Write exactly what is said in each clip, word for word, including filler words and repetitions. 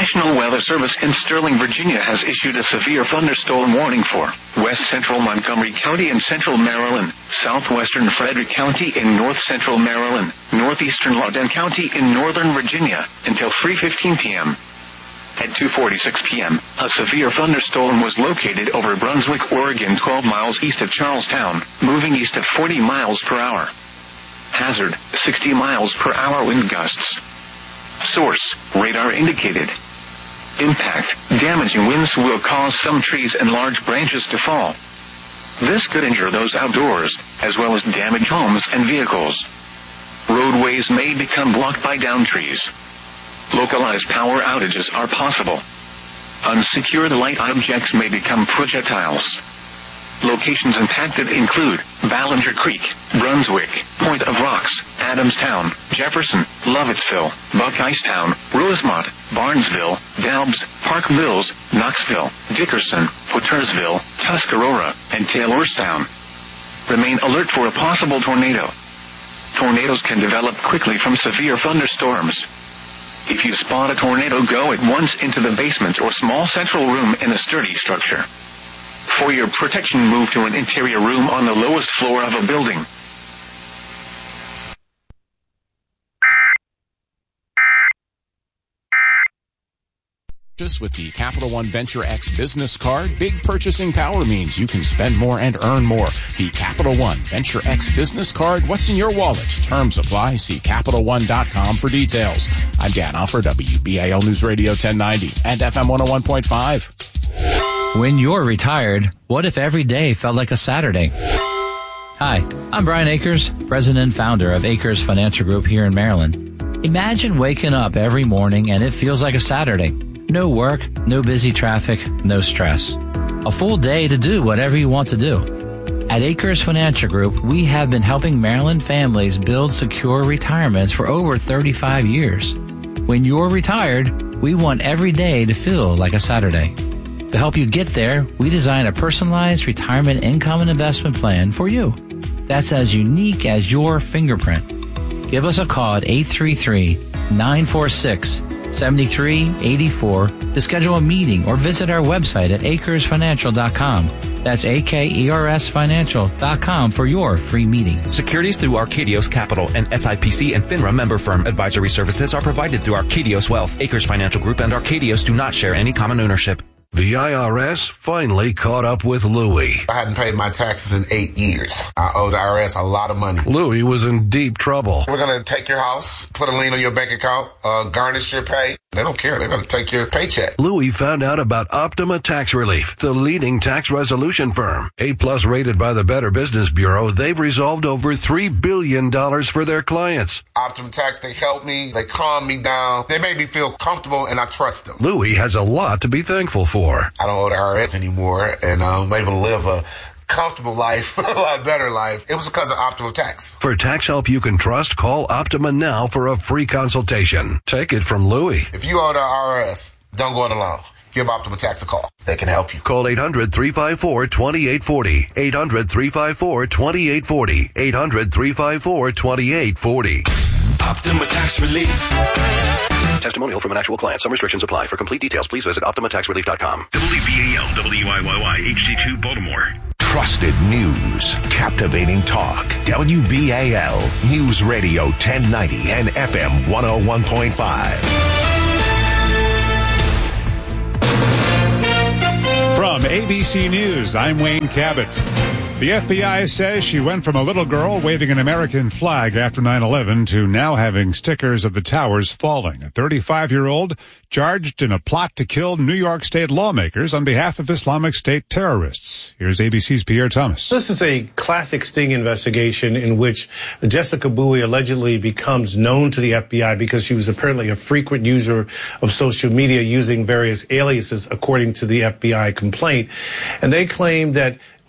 National Weather Service in Sterling, Virginia has issued a severe thunderstorm warning for west central Montgomery County in central Maryland, southwestern Frederick County in north central Maryland, northeastern Loudoun County in northern Virginia until three fifteen p.m. At two forty-six p.m., a severe thunderstorm was located over Brunswick, Oregon, twelve miles east of Charlestown, moving east at forty miles per hour. Hazard, sixty miles per hour wind gusts. Source, radar indicated. Impact, damaging winds will cause some trees and large branches to fall. This could injure those outdoors, as well as damage homes and vehicles. Roadways may become blocked by downed trees. Localized power outages are possible. Unsecured light objects may become projectiles. Locations impacted include Ballinger Creek, Brunswick, Point of Rocks, Adamstown, Jefferson, Lovettsville, Buckeystown, Rosemont, Barnesville, Dalbs, Park Mills, Knoxville, Dickerson, Pottersville, Tuscarora, and Taylorstown. Remain alert for a possible tornado. Tornadoes can develop quickly from severe thunderstorms. If you spot a tornado, go at once into the basement or small central room in a sturdy structure. For your protection, move to an interior room on the lowest floor of a building. With the Capital One Venture X business card, big purchasing power means you can spend more and earn more. The Capital One Venture X business card, what's in your wallet? Terms apply. See Capital One dot com for details. I'm Dan Offer, W B A L News Radio ten ninety and F M one oh one point five. When you're retired, what if every day felt like a Saturday? Hi, I'm Brian Akers, president and founder of Akers Financial Group here in Maryland. Imagine waking up every morning and it feels like a Saturday. No work, no busy traffic, no stress. A full day to do whatever you want to do. At Akers Financial Group, we have been helping Maryland families build secure retirements for over thirty-five years. When you're retired, we want every day to feel like a Saturday. To help you get there, we design a personalized retirement income and investment plan for you. That's as unique as your fingerprint. Give us a call at eight three three, nine four six, seven three eight four to schedule a meeting or visit our website at acres financial dot com. That's A K E R S financial dot com for your free meeting. Securities through Arcadios Capital and S I P C and FINRA member firm. Advisory services are provided through Arcadios Wealth. Akers Financial Group and Arcadios do not share any common ownership. The I R S finally caught up with Louie. I hadn't paid my taxes in eight years. I owe the I R S a lot of money. Louie was in deep trouble. We're going to take your house, put a lien on your bank account, uh, garnish your pay. They don't care. They're going to take your paycheck. Louie found out about Optima Tax Relief, the leading tax resolution firm. A-plus rated by the Better Business Bureau, they've resolved over three billion dollars for their clients. Optima Tax, they help me. They calm me down. They make me feel comfortable, and I trust them. Louie has a lot to be thankful for. I don't owe the I R S anymore, and I'm able to live a comfortable life, a lot better life. It was because of Optima Tax. For tax help you can trust, call Optima now for a free consultation. Take it from Louie. If you owe the I R S, don't go it alone. Give Optima Tax a call. They can help you. Call eight hundred, three five four, two eight four zero. eight hundred, three five four, two eight four zero. eight hundred, three five four, two eight four zero. Optima Tax Relief. Testimonial from an actual client. Some restrictions apply. For complete details, please visit optima tax relief dot com. W B A L, W I Y Y, H D two, Baltimore. Trusted news, captivating talk. W B A L News Radio ten ninety and F M one oh one point five. From A B C News, I'm Wayne Cabot. The F B I says she went from a little girl waving an American flag after nine eleven to now having stickers of the towers falling. A thirty-five-year-old charged in a plot to kill New York State lawmakers on behalf of Islamic State terrorists. Here's A B C's Pierre Thomas. This is a classic sting investigation in which Jessica Bowie allegedly becomes known to the F B I because she was apparently a frequent user of social media using various aliases, according to the F B I complaint. And they claim that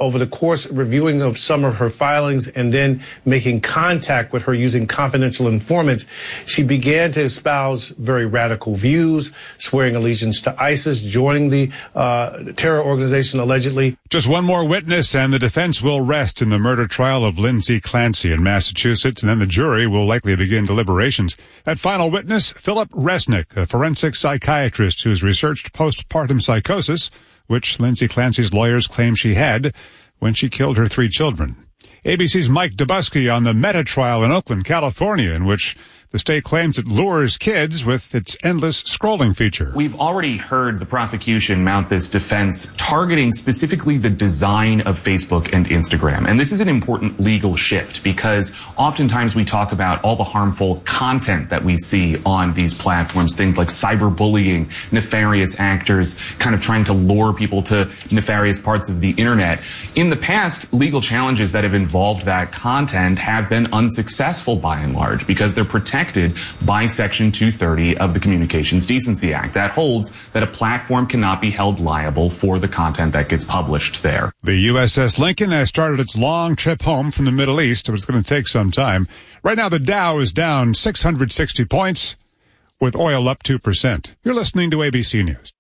over the course of reviewing of some of her filings and then making contact with her using confidential informants, she began to espouse very radical views, swearing allegiance to ISIS, joining the uh, terror organization allegedly. Just one more witness and the defense will rest in the murder trial of Lindsay Clancy in Massachusetts, and then the jury will likely begin deliberations. That final witness, Philip Resnick, a forensic psychiatrist who's researched postpartum psychosis, which Lindsay Clancy's lawyers claim she had when she killed her three children. A B C's Mike Dubusky on the Meta trial in Oakland, California, in which the state claims it lures kids with its endless scrolling feature. We've already heard the prosecution mount this defense targeting specifically the design of Facebook and Instagram. And this is an important legal shift because oftentimes we talk about all the harmful content that we see on these platforms, things like cyberbullying, nefarious actors kind of trying to lure people to nefarious parts of the internet. In the past, legal challenges that have involved that content have been unsuccessful by and large because they're protected by Section two thirty of the Communications Decency Act. That holds that a platform cannot be held liable for the content that gets published there. The U S S Lincoln has started its long trip home from the Middle East, but it's going to take some time. Right now, the Dow is down six hundred sixty points, with oil up two percent. You're listening to A B C News.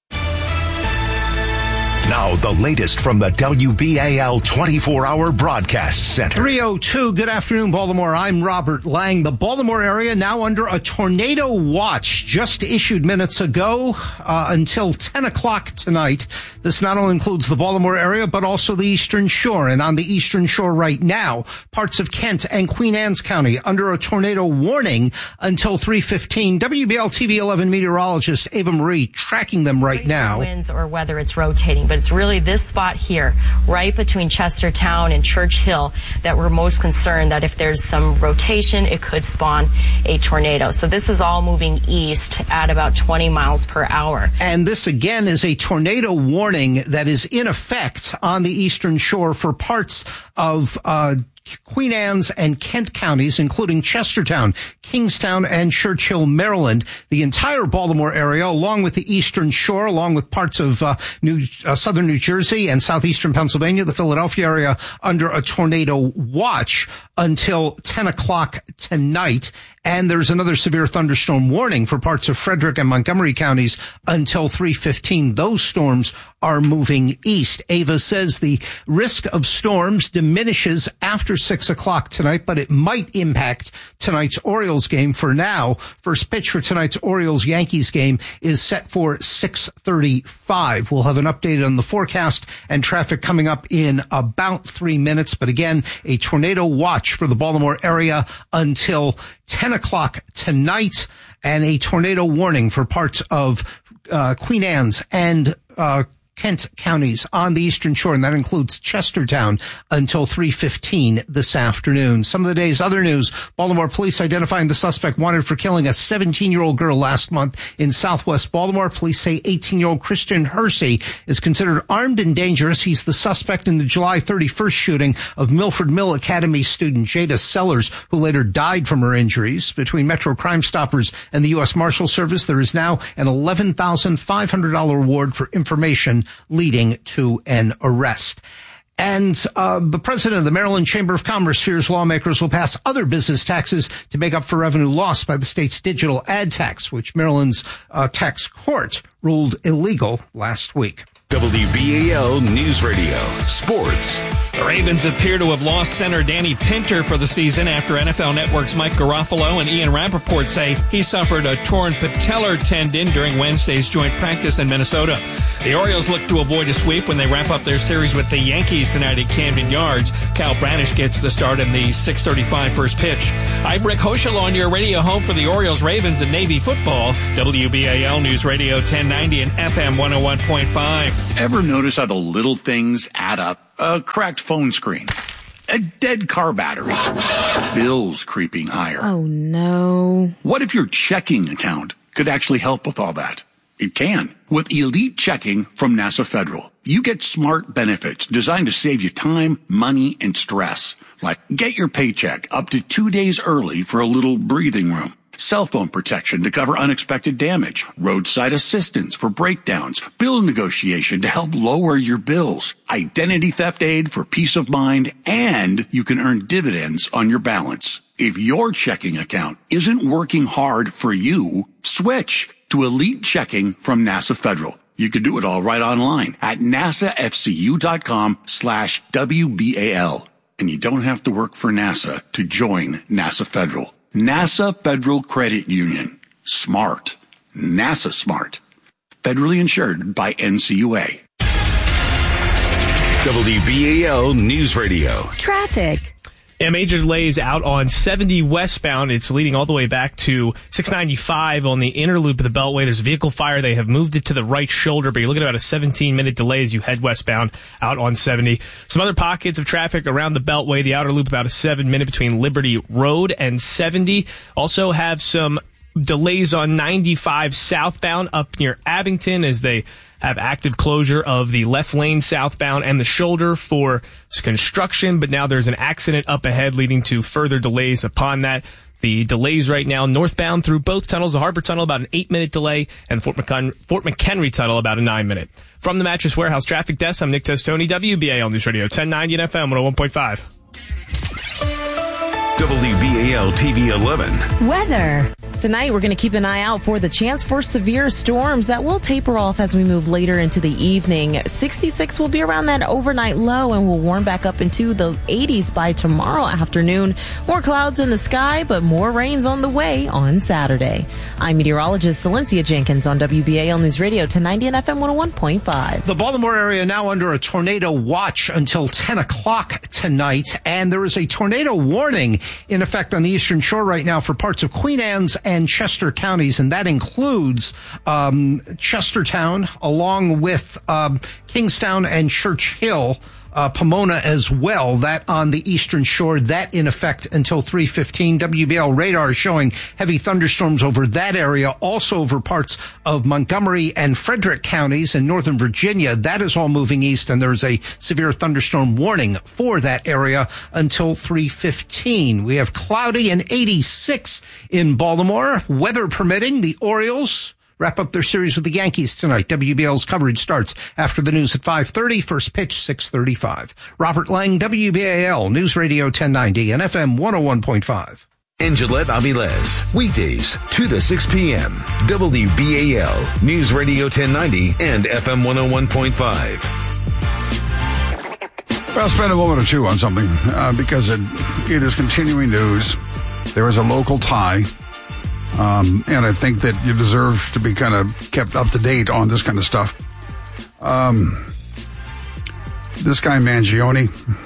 Now, the latest from the W B A L twenty-four hour broadcast center. three oh two, good afternoon, Baltimore. I'm Robert Lang. The Baltimore area now under a tornado watch, just issued minutes ago uh, until ten o'clock tonight. This not only includes the Baltimore area, but also the Eastern Shore. And on the Eastern Shore right now, parts of Kent and Queen Anne's County under a tornado warning until three fifteen. W B A L T V eleven meteorologist Ava Marie tracking them right now. Winds or whether it's rotating, but it's really this spot here, right between Chestertown and Church Hill, that we're most concerned that if there's some rotation, it could spawn a tornado. So this is all moving east at about twenty miles per hour. And this again is a tornado warning that is in effect on the Eastern Shore for parts of uh Queen Anne's and Kent counties, including Chestertown, Kingstown, and Churchill, Maryland. The entire Baltimore area, along with the Eastern Shore, along with parts of uh, New uh, southern New Jersey and southeastern Pennsylvania, the Philadelphia area, under a tornado watch until ten o'clock tonight. And there's another severe thunderstorm warning for parts of Frederick and Montgomery counties until three fifteen. Those storms are moving east. Ava says the risk of storms diminishes after six o'clock tonight, but it might impact tonight's Orioles game. For now, first pitch for tonight's Orioles-Yankees game is set for six thirty-five. We'll have an update on the forecast and traffic coming up in about three minutes. But again, a tornado watch for the Baltimore area until ten o'clock tonight, and a tornado warning for parts of uh, Queen Anne's and uh Kent counties on the Eastern Shore, and that includes Chestertown until three fifteen this afternoon. Some of the day's other news: Baltimore police identifying the suspect wanted for killing a seventeen-year-old girl last month in southwest Baltimore. Police say eighteen-year-old Christian Hersey is considered armed and dangerous. He's the suspect in the July thirty-first shooting of Milford Mill Academy student Jada Sellers, who later died from her injuries. Between Metro Crime Stoppers and the U S Marshal Service, there is now an eleven thousand five hundred dollars reward for information leading to an arrest. And uh, the president of the Maryland Chamber of Commerce fears lawmakers will pass other business taxes to make up for revenue lost by the state's digital ad tax, which Maryland's uh, tax court ruled illegal last week. W B A L News Radio Sports. The Ravens appear to have lost center Danny Pinter for the season after N F L Network's Mike Garofalo and Ian Rappaport say he suffered a torn patellar tendon during Wednesday's joint practice in Minnesota. The Orioles look to avoid a sweep when they wrap up their series with the Yankees tonight at Camden Yards. Cal Bradish gets the start in the six thirty-five first pitch. I'm Rick Hoschel on your radio home for the Orioles, Ravens, and Navy football. W B A L News Radio ten ninety and F M one oh one point five. Ever notice how the little things add up? A cracked phone screen, a dead car battery, bills creeping higher. Oh, no. What if your checking account could actually help with all that? It can. With Elite Checking from NASA Federal, you get smart benefits designed to save you time, money, and stress. Like get your paycheck up to two days early for a little breathing room. cell phone protection to cover unexpected damage, roadside assistance for breakdowns, bill negotiation to help lower your bills, identity theft aid for peace of mind, and you can earn dividends on your balance. If your checking account isn't working hard for you, switch to Elite Checking from NASA Federal. You can do it all right online at nasafcu.com slash WBAL. And you don't have to work for NASA to join NASA Federal. NASA Federal Credit Union. Smart. NASA smart. Federally insured by N C U A. W B A L News Radio. Traffic. Yeah, major delays out on seventy westbound. It's leading all the way back to six ninety-five on the inner loop of the Beltway. There's a vehicle fire. They have moved it to the right shoulder, but you're looking at about a seventeen-minute delay as you head westbound out on seventy. Some other pockets of traffic around the Beltway. The outer loop, about a seven-minute between Liberty Road and seventy. Also have some delays on ninety-five southbound up near Abington as they have active closure of the left lane southbound and the shoulder for construction, but now there's an accident up ahead leading to further delays upon that. The delays right now northbound through both tunnels, the Harbor Tunnel about an eight-minute delay, and Fort, McHen- Fort McHenry Tunnel about a nine-minute. From the Mattress Warehouse Traffic Desk, I'm Nick Testoni, W B A L News Radio, ten ninety and F M one oh one point five. W B A L T V eleven. Weather. Tonight, we're going to keep an eye out for the chance for severe storms that will taper off as we move later into the evening. sixty-six will be around that overnight low and will warm back up into the eighties by tomorrow afternoon. More clouds in the sky, but more rains on the way on Saturday. I'm meteorologist Celencia Jenkins on W B A L News Radio, ten ninety and F M one oh one point five. The Baltimore area now under a tornado watch until ten o'clock tonight, and there is a tornado warning in effect on the Eastern Shore right now for parts of Queen Anne's and Chester counties, and that includes um, Chestertown along with um, Kingstown and Church Hill, uh, Pomona as well. That on the Eastern Shore, that in effect until three fifteen. W B L radar showing heavy thunderstorms over that area, also over parts of Montgomery and Frederick counties in Northern Virginia. That is all moving east, and there's a severe thunderstorm warning for that area until three fifteen. We have cloudy and eighty-six in Baltimore. Weather permitting, the Orioles wrap up their series with the Yankees tonight. W B L's coverage starts after the news at five thirty. First pitch, six thirty-five. Robert Lang, W B A L News Radio ten ninety and F M one oh one point five. And Gillette Aviles, weekdays, two to six p.m. W B A L News Radio ten ninety and F M one oh one point five. Well, I'll spend a moment or two on something uh, because it, it is continuing news. There is a local tie. Um, and I think that you deserve to be kind of kept up to date on this kind of stuff. Um, this guy Mangione,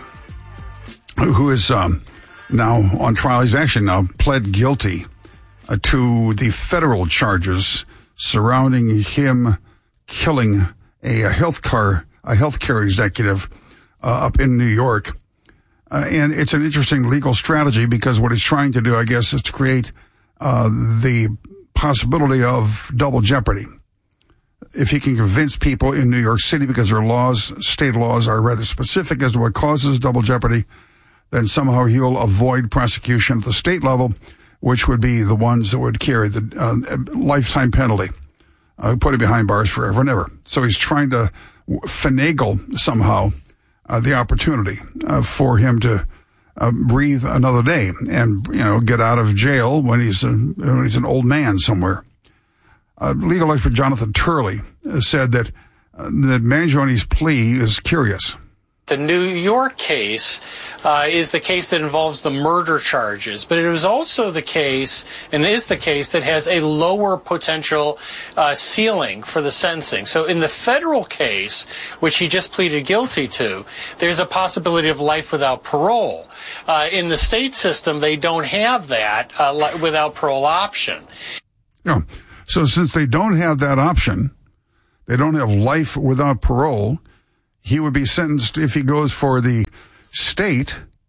who is um, now on trial, he's actually now pled guilty uh, to the federal charges surrounding him killing a, a health car, a healthcare executive uh, up in New York. Uh, and it's an interesting legal strategy because what he's trying to do, I guess, is to create Uh, the possibility of double jeopardy. If he can convince people in New York City, because their laws, state laws are rather specific as to what causes double jeopardy, then somehow he'll avoid prosecution at the state level, which would be the ones that would carry the uh, lifetime penalty, uh, put him behind bars forever and ever. So he's trying to finagle somehow uh, the opportunity uh, for him to Uh, breathe another day and, you know, get out of jail when he's a, when he's an old man somewhere. Uh, legal expert Jonathan Turley said that, uh, that Mangione's plea is curious. The New York case uh, is the case that involves the murder charges, but it is also the case, and is the case, that has a lower potential uh, ceiling for the sentencing. So in the federal case, which he just pleaded guilty to, there's a possibility of life without parole. Uh, in the state system, they don't have that uh, li- without parole option. Yeah. So since they don't have that option, they don't have life without parole, he would be sentenced, if he goes for the state,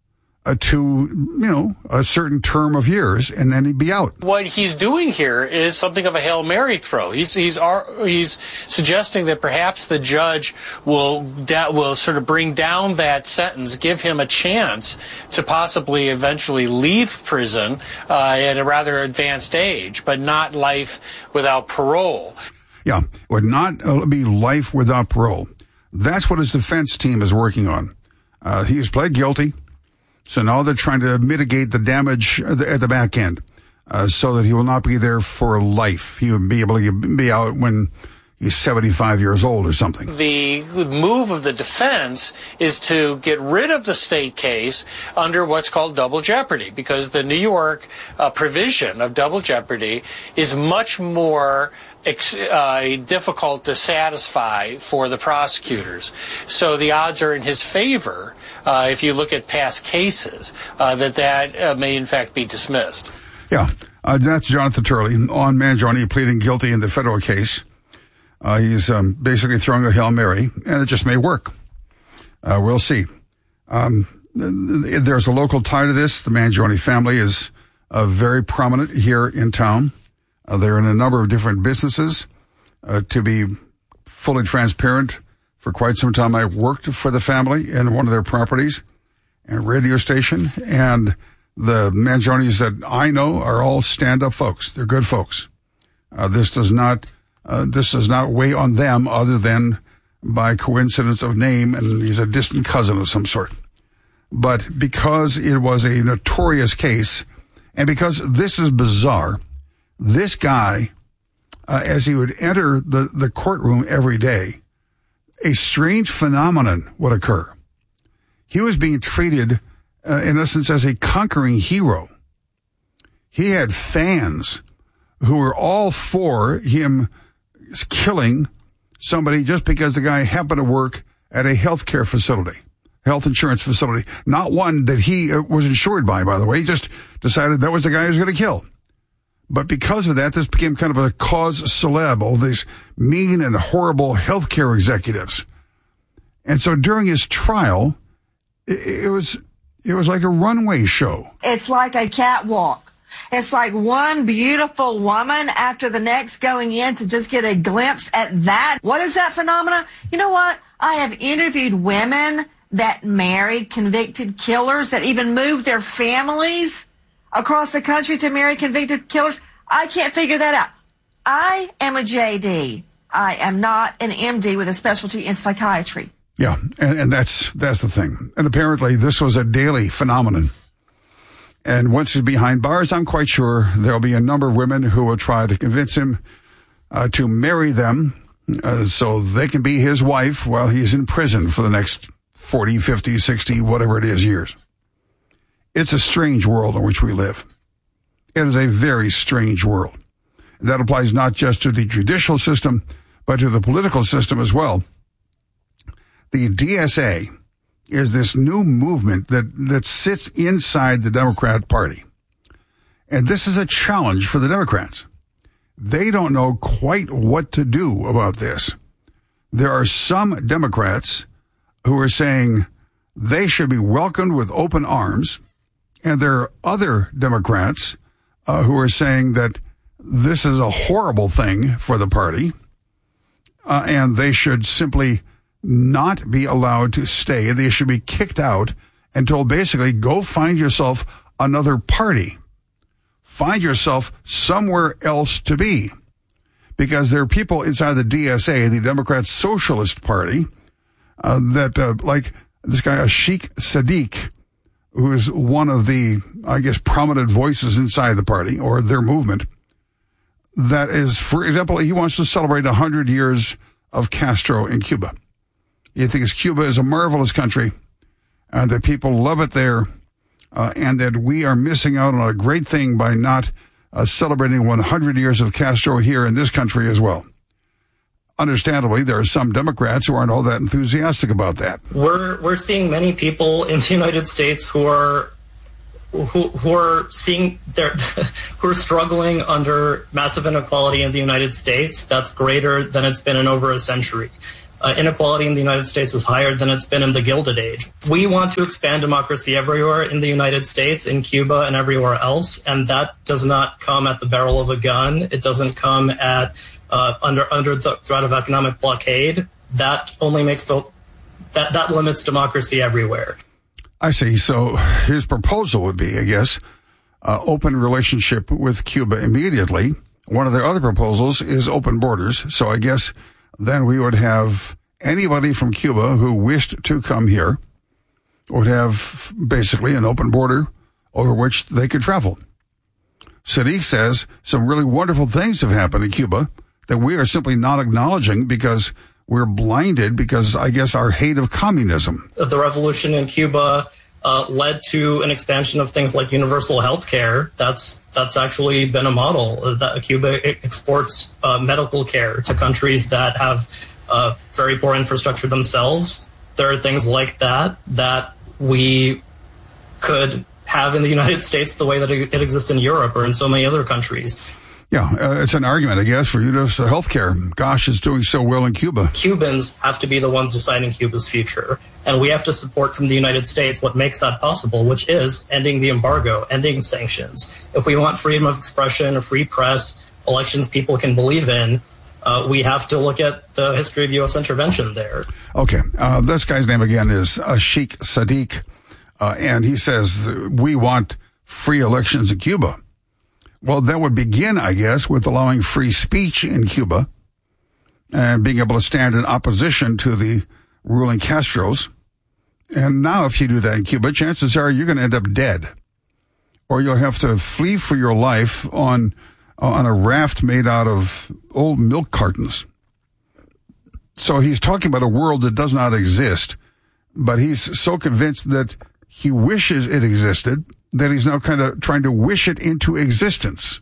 uh, to, you know, a certain term of years, and then he'd be out. What he's doing here is something of a Hail Mary throw. He's he's he's suggesting that perhaps the judge will da- will sort of bring down that sentence, give him a chance to possibly eventually leave prison uh, at a rather advanced age, but not life without parole. Yeah, it would not uh, be life without parole. That's what his defense team is working on. Uh, he's pled guilty, so now they're trying to mitigate the damage at the, at the back end, uh, so that he will not be there for life. He would be able to be out when he's seventy-five years old or something. The move of the defense is to get rid of the state case under what's called double jeopardy, because the New York uh, provision of double jeopardy is much more Uh, difficult to satisfy for the prosecutors. So the odds are in his favor, uh, if you look at past cases, uh, that that uh, may in fact be dismissed. Yeah, uh, that's Jonathan Turley on Mangione pleading guilty in the federal case. Uh, he's um, basically throwing a Hail Mary, and it just may work. Uh, we'll see. Um, there's a local tie to this. The Mangione family is uh, very prominent here in town. Uh, they're in a number of different businesses. Uh, to be fully transparent, for quite some time I worked for the family in one of their properties and radio station. And the Mangiones that I know are all stand-up folks. They're good folks. Uh, this does not uh, this does not weigh on them other than by coincidence of name, and he's a distant cousin of some sort. But because it was a notorious case, and because this is bizarre, this guy, uh, as he would enter the, the courtroom every day, a strange phenomenon would occur. He was being treated, uh, in essence, as a conquering hero. He had fans who were all for him killing somebody just because the guy happened to work at a healthcare facility, health insurance facility. Not one that he uh, was insured by, by the way. He just decided that was the guy he was going to kill. But because of that, this became kind of a cause celeb, all these mean and horrible healthcare executives. And so during his trial, it, it was it was like a runway show. It's like a catwalk. It's like one beautiful woman after the next going in to just get a glimpse at that. What is that phenomena? You know what? I have interviewed women that married convicted killers, that even moved their families across the country to marry convicted killers. I can't figure that out. I am a J D. I am not an M D with a specialty in psychiatry. Yeah, and, and that's that's the thing. And apparently this was a daily phenomenon. And once he's behind bars, I'm quite sure there'll be a number of women who will try to convince him uh, to marry them uh, so they can be his wife while he's in prison for the next forty, fifty, sixty, whatever it is, years. It's a strange world in which we live. It is a very strange world. And that applies not just to the judicial system, but to the political system as well. The D S A is this new movement that, that sits inside the Democrat Party. And this is a challenge for the Democrats. They don't know quite what to do about this. There are some Democrats who are saying they should be welcomed with open arms. And there are other Democrats uh, who are saying that this is a horrible thing for the party, uh, and they should simply not be allowed to stay. They should be kicked out and told basically, go find yourself another party. Find yourself somewhere else to be. Because there are people inside the D S A, the Democrat Socialist Party, uh, that, uh, like this guy, Ashik Sadiq, who is one of the, I guess, prominent voices inside the party or their movement, that is, for example, he wants to celebrate one hundred years of Castro in Cuba. He thinks Cuba is a marvelous country, and that people love it there, uh, and that we are missing out on a great thing by not uh, celebrating one hundred years of Castro here in this country as well. Understandably, there are some Democrats who aren't all that enthusiastic about that. We're we're seeing many people in the United States who are who who are seeing their who are struggling under massive inequality in the United States that's greater than it's been in over a century. Uh, inequality in the United States is higher than it's been in the Gilded Age. We want to expand democracy everywhere in the United States, in Cuba, and everywhere else, and that does not come at the barrel of a gun. It doesn't come at uh, under under the threat of economic blockade. That only makes the that that limits democracy everywhere. I see. So his proposal would be, I guess, uh, open relationship with Cuba immediately. One of their other proposals is open borders. So I guess then we would have anybody from Cuba who wished to come here would have basically an open border over which they could travel. Sadiq says some really wonderful things have happened in Cuba that we are simply not acknowledging because we're blinded because, I guess, our hate of communism. The revolution in Cuba uh, led to an expansion of things like universal health care. That's that's actually been a model. That Cuba exports uh, medical care to countries that have uh, very poor infrastructure themselves. There are things like that that we could have in the United States the way that it exists in Europe or in so many other countries. Yeah, uh, it's an argument, I guess, for universal health care. Gosh, it's doing so well in Cuba. Cubans have to be the ones deciding Cuba's future. And we have to support from the United States what makes that possible, which is ending the embargo, ending sanctions. If we want freedom of expression, a free press, elections people can believe in, uh, we have to look at the history of U S intervention there. Okay, uh, this guy's name again is uh, Sheikh Sadiq, uh, and he says, we want free elections in Cuba. Well, that would begin, I guess, with allowing free speech in Cuba and being able to stand in opposition to the ruling Castros. And now if you do that in Cuba, chances are you're going to end up dead. Or you'll have to flee for your life on on a raft made out of old milk cartons. So he's talking about a world that does not exist, but he's so convinced that he wishes it existed that he's now kind of trying to wish it into existence.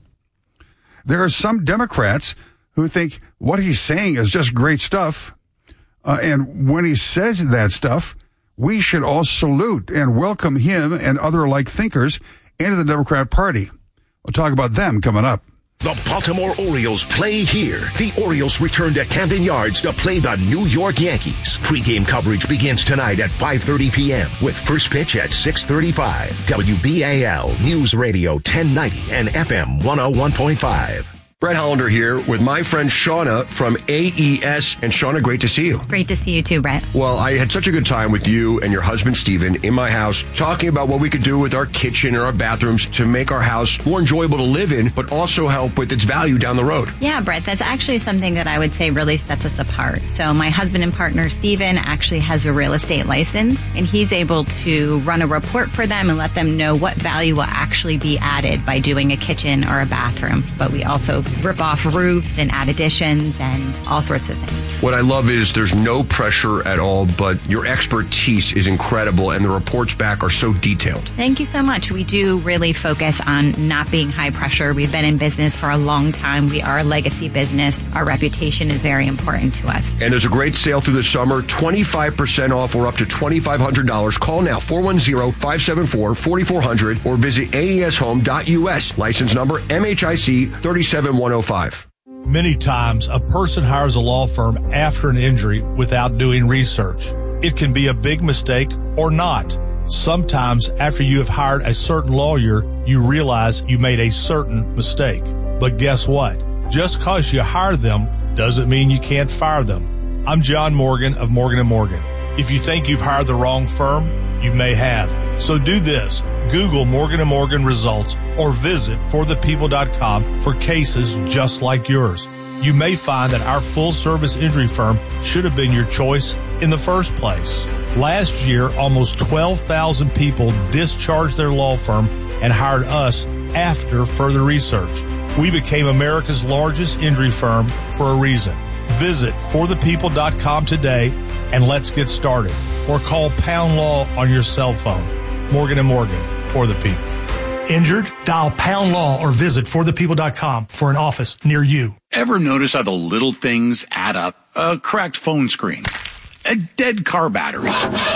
There are some Democrats who think what he's saying is just great stuff. Uh, and when he says that stuff, we should all salute and welcome him and other like thinkers into the Democrat Party. We'll talk about them coming up. The Baltimore Orioles play here. The Orioles return to Camden Yards to play the New York Yankees. Pre-game coverage begins tonight at five thirty p.m. with first pitch at six thirty-five. W B A L News Radio ten ninety and F M one oh one point five. Brett Hollander here with my friend Shauna from A E S. And Shauna, great to see you. Great to see you too, Brett. Well, I had such a good time with you and your husband, Steven, in my house, talking about what we could do with our kitchen and our bathrooms to make our house more enjoyable to live in, but also help with its value down the road. Yeah, Brett, that's actually something that I would say really sets us apart. So my husband and partner, Steven, actually has a real estate license, and he's able to run a report for them and let them know what value will actually be added by doing a kitchen or a bathroom. But we also rip off roofs and add additions and all sorts of things. What I love is there's no pressure at all, but your expertise is incredible and the reports back are so detailed. Thank you so much. We do really focus on not being high pressure. We've been in business for a long time. We are a legacy business. Our reputation is very important to us. And there's a great sale through the summer, twenty-five percent off or up to twenty-five hundred dollars. Call now, four one zero, five seven four, four four zero zero or visit A E S home dot U S. License number M H I C three seven one zero five. Many times, a person hires a law firm after an injury without doing research. It can be a big mistake or not. Sometimes, after you have hired a certain lawyer, you realize you made a certain mistake. But guess what? Just because you hire them doesn't mean you can't fire them. I'm John Morgan of Morgan and Morgan. If you think you've hired the wrong firm, you may have. So do this. Google Morgan and Morgan results or visit for the people dot com for cases just like yours. You may find that our full-service injury firm should have been your choice in the first place. Last year, almost twelve thousand people discharged their law firm and hired us after further research. We became America's largest injury firm for a reason. Visit for the people dot com today and let's get started. Or call Pound Law on your cell phone. Morgan and Morgan, for the people. Injured? Dial Pound Law or visit for the people dot com for an office near you. Ever notice how the little things add up? A cracked phone screen, a dead car battery,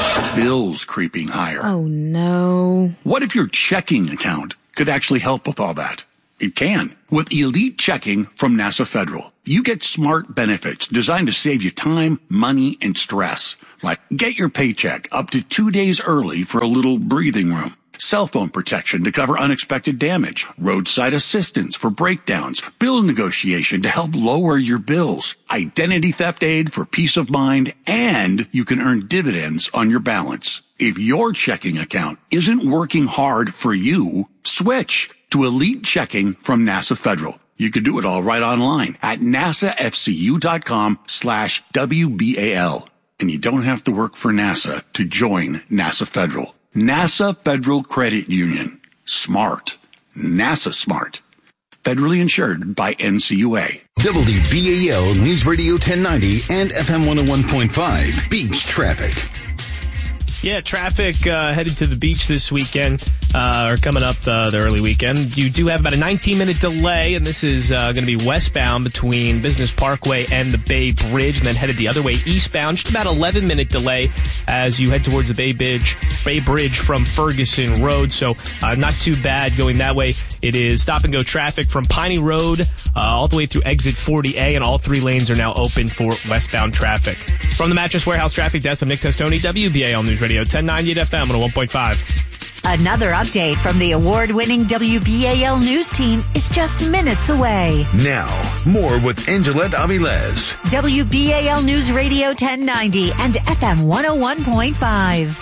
bills creeping higher. Oh, no. What if your checking account could actually help with all that? It can. With Elite Checking from NASA Federal, you get smart benefits designed to save you time, money, and stress. Like get your paycheck up to two days early for a little breathing room. Cell phone protection to cover unexpected damage. Roadside assistance for breakdowns. Bill negotiation to help lower your bills. Identity theft aid for peace of mind. And you can earn dividends on your balance. If your checking account isn't working hard for you, switch to Elite Checking from NASA Federal. You can do it all right online at nasafcu.com slash WBAL. And you don't have to work for NASA to join NASA Federal. NASA Federal Credit Union. Smart. NASA smart. Federally insured by N C U A. W B A L News Radio ten ninety and F M one oh one point five. Beach traffic. Yeah, traffic uh, headed to the beach this weekend, uh, or coming up uh, the early weekend. You do have about a nineteen-minute delay, and this is uh, going to be westbound between Business Parkway and the Bay Bridge, and then headed the other way eastbound. Just about eleven-minute delay as you head towards the Bay Bridge, Bay Bridge from Ferguson Road, so uh, not too bad going that way. It is stop-and-go traffic from Piney Road uh, all the way through exit forty A, and all three lanes are now open for westbound traffic. From the Mattress Warehouse Traffic Desk, I'm Nick Testoni, W B A L News Radio ten ninety at F M one oh one point five. Another update from the award-winning W B A L News team is just minutes away. Now, more with Angelette Avilés. W B A L News Radio ten ninety and F M one oh one point five.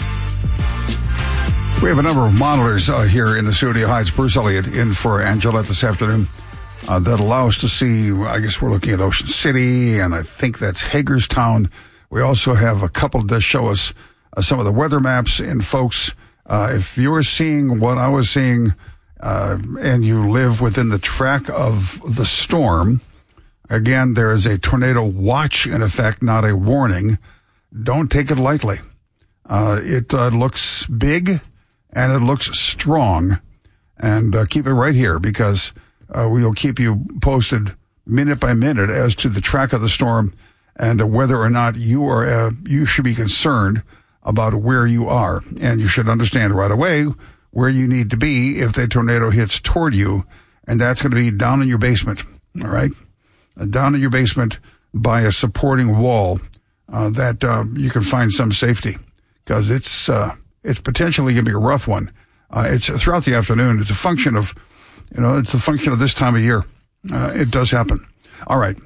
We have a number of monitors uh, here in the studio. Hi, it's Bruce Elliott in for Angelette this afternoon. Uh, that allow us to see, I guess we're looking at Ocean City, and I think that's Hagerstown. We also have a couple that show us uh, some of the weather maps. And folks, uh, if you're seeing what I was seeing, uh, and you live within the track of the storm, again, there is a tornado watch in effect, not a warning. Don't take it lightly. Uh, it uh, looks big and it looks strong, and uh, keep it right here because uh, we'll keep you posted minute by minute as to the track of the storm and uh, whether or not you are uh, you should be concerned about where you are, and you should understand right away where you need to be if the tornado hits toward you, and that's going to be down in your basement. All right, uh, down in your basement by a supporting wall uh, that uh, you can find some safety, because it's uh, it's potentially going to be a rough one. Uh, it's throughout the afternoon. It's a function of, you know, it's a function of this time of year. Uh, it does happen. All right.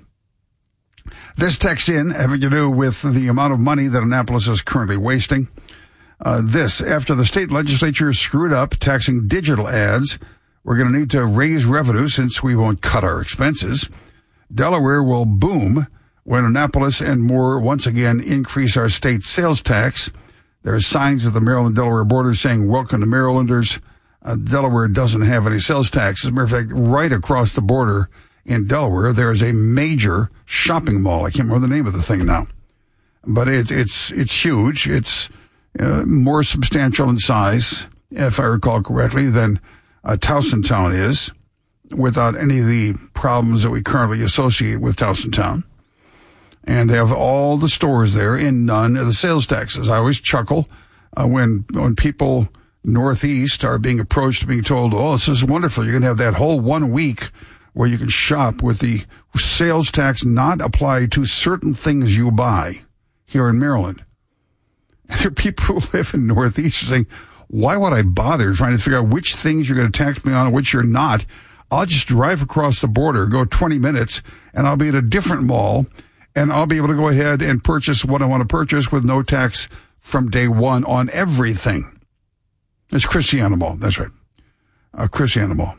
This text in having to do with the amount of money that Annapolis is currently wasting. Uh, this, after the state legislature screwed up taxing digital ads, we're going to need to raise revenue since we won't cut our expenses. Delaware will boom when Annapolis and more once again increase our state sales tax. There are signs at the Maryland-Delaware border saying, welcome to Marylanders. Uh, Delaware doesn't have any sales tax. As a matter of fact, right across the border in Delaware, there is a major shopping mall. I can't remember the name of the thing now. But it, it's it's huge. It's uh, more substantial in size, if I recall correctly, than uh, Towsontown is, without any of the problems that we currently associate with Towsontown. And they have all the stores there and none of the sales taxes. I always chuckle uh, when when people northeast are being approached, being told, oh, this is wonderful. You're going to have that whole one week where you can shop with the sales tax not applied to certain things you buy here in Maryland. And there are people who live in northeast saying, why would I bother trying to figure out which things you're going to tax me on and which you're not? I'll just drive across the border, go twenty minutes, and I'll be at a different mall. And I'll be able to go ahead and purchase what I want to purchase with no tax from day one on everything. It's Christiana Mall. That's right. Uh, Christiana Mall.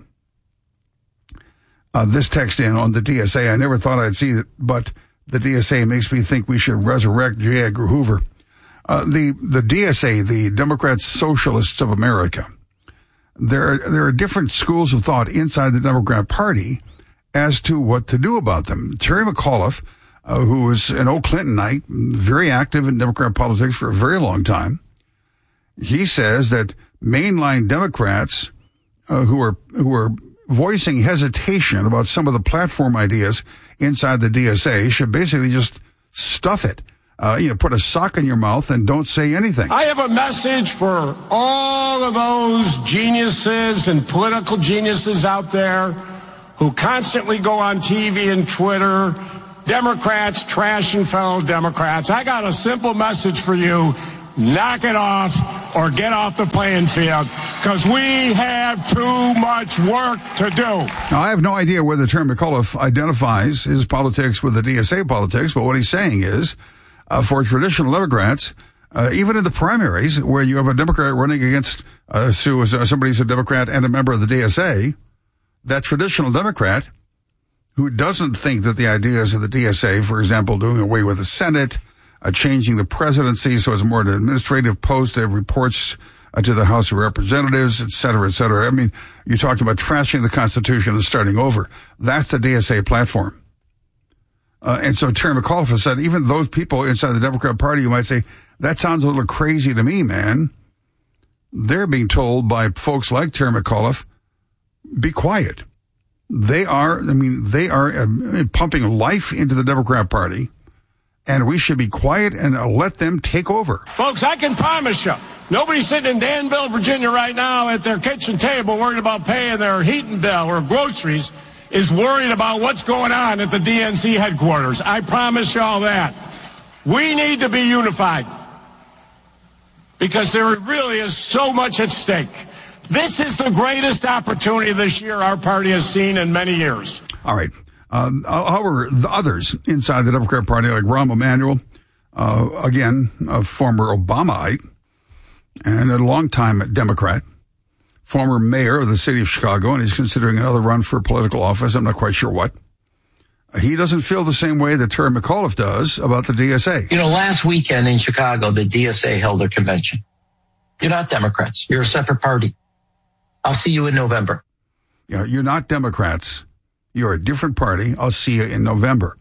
Uh, this text in on the D S A, I never thought I'd see it, but the D S A makes me think we should resurrect J. Edgar Hoover. Uh, the, the D S A, the Democrat Socialists of America, there are, there are different schools of thought inside the Democrat Party as to what to do about them. Terry McAuliffe, Uh, who was an old Clintonite, very active in Democrat politics for a very long time. He says that mainline Democrats uh, who are who are voicing hesitation about some of the platform ideas inside the D S A should basically just stuff it. Uh, you know, put a sock in your mouth and don't say anything. I have a message for all of those geniuses and political geniuses out there who constantly go on T V and Twitter, Democrats trashing fellow Democrats. I got a simple message for you. Knock it off or get off the playing field, because we have too much work to do. Now, I have no idea whether Terry McAuliffe identifies his politics with the D S A politics, but what he's saying is, uh, for traditional Democrats, uh, even in the primaries where you have a Democrat running against uh, somebody who's a Democrat and a member of the D S A, that traditional Democrat who doesn't think that the ideas of the D S A, for example, doing away with the Senate, Uh, changing the presidency so it's more an administrative post that reports uh, to the House of Representatives, et cetera, et cetera. I mean, you talked about trashing the Constitution and starting over. That's the D S A platform. Uh, and so Terry McAuliffe has said, even those people inside the Democrat Party, you might say, that sounds a little crazy to me, man. They're being told by folks like Terry McAuliffe, be quiet. They are, I mean, they are uh, pumping life into the Democrat Party. And we should be quiet and uh, let them take over. Folks, I can promise you, nobody sitting in Danville, Virginia right now at their kitchen table worried about paying their heating bill or groceries is worried about what's going on at the D N C headquarters. I promise you all that. We need to be unified because there really is so much at stake. This is the greatest opportunity this year our party has seen in many years. All right. Uh, however, the others inside the Democrat Party, like Rahm Emanuel, uh, again, a former Obamaite and a longtime Democrat, former mayor of the city of Chicago, and he's considering another run for political office. I'm not quite sure what. He doesn't feel the same way that Terry McAuliffe does about the D S A. You know, last weekend in Chicago, the D S A held their convention. You're not Democrats. You're a separate party. I'll see you in November. You know, you're not Democrats. You're a different party. I'll see you in November.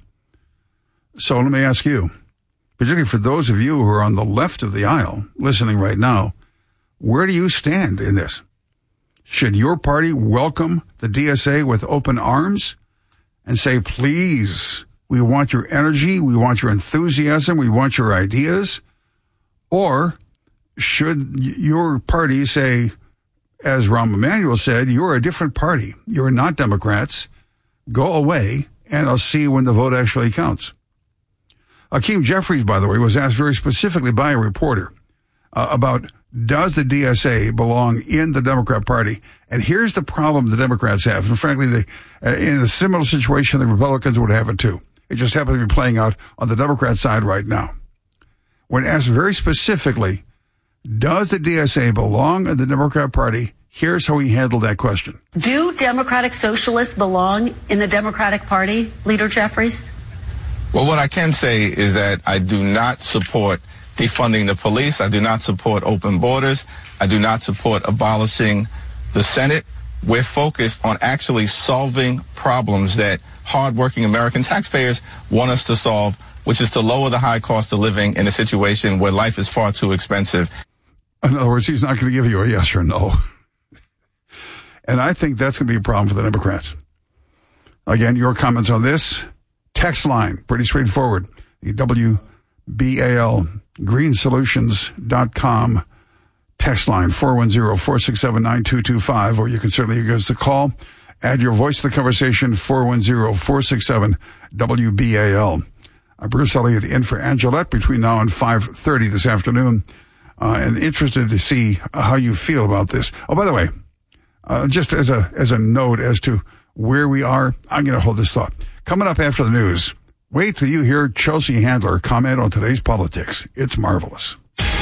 So let me ask you, particularly for those of you who are on the left of the aisle listening right now, where do you stand in this? Should your party welcome the D S A with open arms and say, please, we want your energy, we want your enthusiasm, we want your ideas? Or should your party say, as Rahm Emanuel said, you're a different party. You're not Democrats. Go away, and I'll see when the vote actually counts. Hakeem Jeffries, by the way, was asked very specifically by a reporter uh, about does the D S A belong in the Democrat Party? And here's the problem the Democrats have. And frankly, they, uh, in a similar situation, the Republicans would have it too. It just happens to be playing out on the Democrat side right now. When asked very specifically, does the D S A belong in the Democrat Party? Here's how he handled that question. Do Democratic Socialists belong in the Democratic Party, Leader Jeffries? Well, what I can say is that I do not support defunding the police. I do not support open borders. I do not support abolishing the Senate. We're focused on actually solving problems that hardworking American taxpayers want us to solve, which is to lower the high cost of living in a situation where life is far too expensive. In other words, he's not going to give you a yes or no. And I think that's going to be a problem for the Democrats. Again, your comments on this, text line, pretty straightforward. The W B A L green solutions dot com text line, four one zero, four six seven, nine two two five, or you can certainly give us a call. Add your voice to the conversation, four one zero, four six seven, W B A L. Uh, Bruce Elliott in for Angelette between now and five thirty this afternoon. Uh, and interested to see how you feel about this. Oh, by the way, Uh, just as a as a note as to where we are, I'm going to hold this thought. Coming up after the news, wait till you hear Chelsea Handler comment on today's politics. It's marvelous.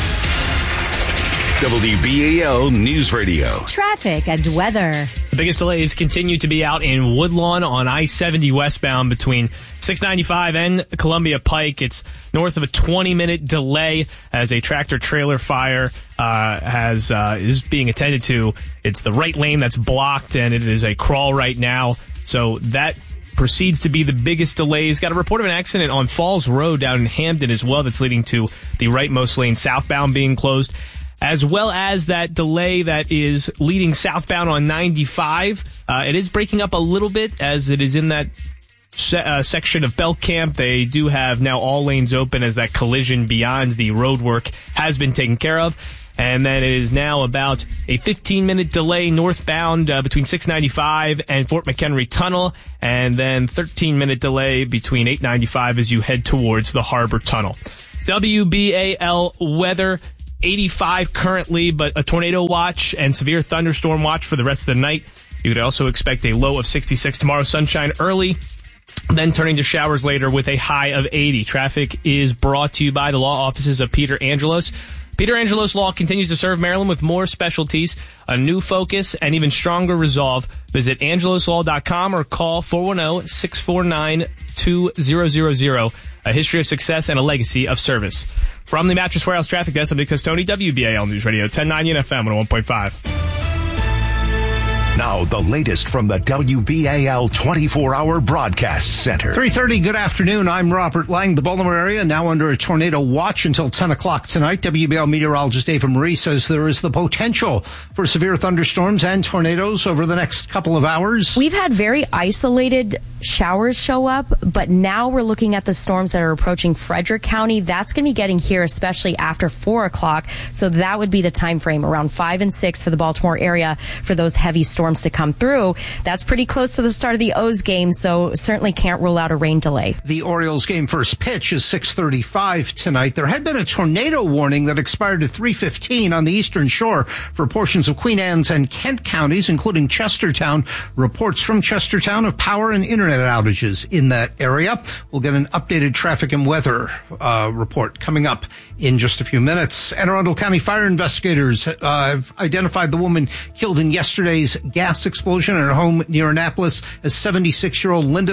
W B A L News Radio. Traffic and weather. The biggest delays continue to be out in Woodlawn on I seventy westbound between six ninety-five and Columbia Pike. It's north of a twenty-minute delay as a tractor-trailer fire uh, has uh, is being attended to. It's the right lane that's blocked, and it is a crawl right now. So that proceeds to be the biggest delays. Got a report of an accident on Falls Road down in Hampton as well that's leading to the rightmost lane southbound being closed, as well as that delay that is leading southbound on ninety-five. Uh, it is breaking up a little bit as it is in that se- uh, section of Belt Camp. They do have now all lanes open as that collision beyond the road work has been taken care of. And then it is now about a fifteen-minute delay northbound uh, between six ninety-five and Fort McHenry Tunnel, and then thirteen-minute delay between eight ninety-five as you head towards the Harbor Tunnel. W B A L weather, eighty-five currently, but a tornado watch and severe thunderstorm watch for the rest of the night. You could also expect a low of sixty-six tomorrow, sunshine early, then turning to showers later with a high of eighty. Traffic is brought to you by the law offices of Peter Angelos. Peter Angelos Law continues to serve Maryland with more specialties, a new focus, and even stronger resolve. Visit angelos law dot com or call four one zero, six four nine, two zero zero zero. A history of success and a legacy of service. From the Mattress Warehouse Traffic Desk, I'm Nick Testoni, W B A L News Radio, ten ninety and F M one oh one point five. Now, the latest from the W B A L twenty-four hour Broadcast Center. three thirty, good afternoon. I'm Robert Lang. The Baltimore area now under a tornado watch until ten o'clock tonight. W B A L meteorologist Ava Marie says there is the potential for severe thunderstorms and tornadoes over the next couple of hours. We've had very isolated showers show up, but now we're looking at the storms that are approaching Frederick County. That's going to be getting here, especially after four o'clock. So that would be the time frame around five and six for the Baltimore area for those heavy storms to come through. That's pretty close to the start of the O's game, so certainly can't rule out a rain delay. The Orioles game first pitch is six thirty-five tonight. There had been a tornado warning that expired at three fifteen on the Eastern Shore for portions of Queen Anne's and Kent counties, including Chestertown. Reports from Chestertown of power and internet outages in that area. We'll get an updated traffic and weather uh, report coming up in just a few minutes. Anne Arundel County fire investigators uh, have identified the woman killed in yesterday's gas explosion at her home near Annapolis as seventy-six-year-old Linda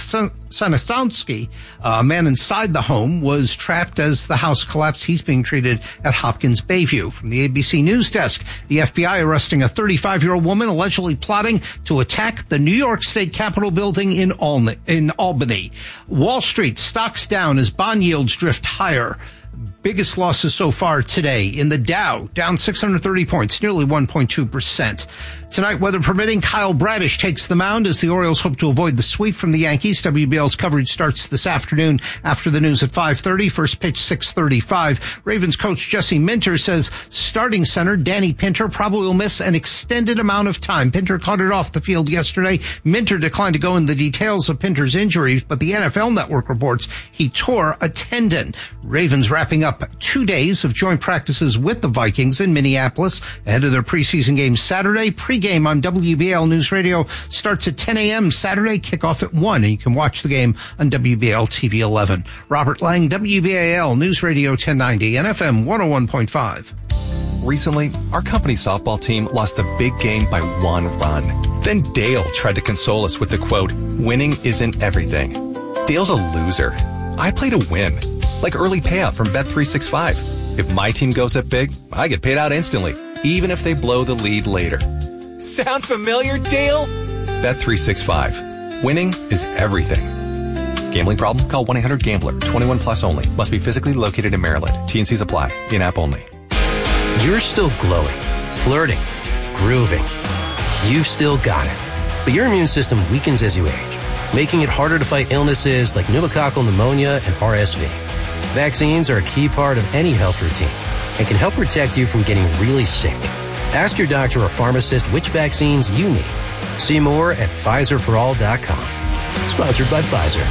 Sanasonsky. Uh, a man inside the home was trapped as the house collapsed. He's being treated at Hopkins Bayview. From the A B C News Desk, the F B I arresting a thirty-five-year-old woman allegedly plotting to attack the New York State Capitol building in Albany. In Albany. Wall Street stocks down as bond yields drift higher. Biggest losses so far today in the Dow, down six hundred thirty points, nearly one point two percent. Tonight, weather permitting, Kyle Bradish takes the mound as the Orioles hope to avoid the sweep from the Yankees. W B L's coverage starts this afternoon after the news at five thirty. First pitch, six thirty-five. Ravens coach Jesse Minter says starting center Danny Pinter probably will miss an extended amount of time. Pinter carted off the field yesterday. Minter declined to go into the details of Pinter's injuries, but the N F L Network reports he tore a tendon. Ravens wrapping up two days of joint practices with the Vikings in Minneapolis ahead of their preseason game Saturday. Pre-game on W B L News Radio starts at ten a.m. Saturday, kickoff at one, and you can watch the game on W B L T V eleven. Robert Lang, W B A L News Radio ten ninety and F M one oh one point five. Recently, our company softball team lost the big game by one run. Then Dale tried to console us with the quote, "Winning isn't everything." Dale's a loser. I play to win. Like early payout from Bet three sixty-five. If my team goes up big, I get paid out instantly, even if they blow the lead later. Sound familiar, Dale? Bet three sixty-five. Winning is everything. Gambling problem? Call one eight hundred gambler. twenty-one plus only. Must be physically located in Maryland. T and Cs apply. In-app only. You're still glowing, flirting, grooving. You've still got it. But your immune system weakens as you age, making it harder to fight illnesses like pneumococcal pneumonia and R S V. Vaccines are a key part of any health routine and can help protect you from getting really sick. Ask your doctor or pharmacist which vaccines you need. See more at Pfizer for all dot com. Sponsored by Pfizer.